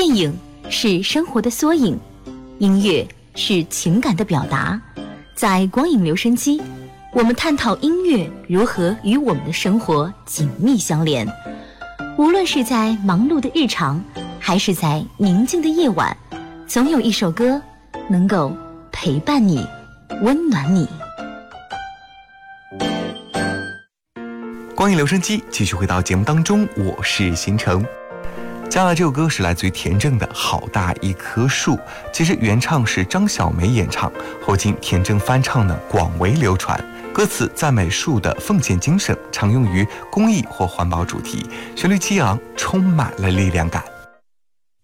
影是生活的缩影，音乐是情感的表达。在光影留声机，我们探讨音乐如何与我们的生活紧密相连。无论是在忙碌的日常，还是在宁静的夜晚，总有一首歌能够陪伴你，温暖你。 光影留声机继续回到节目当中，我是新城。接下来这首歌是来自于田震的《好大一棵树》，其实原唱是张小梅演唱，后经田震翻唱呢广为流传。歌词赞美树的奉献精神，常用于公益或环保主题，旋律激昂，充满了力量感。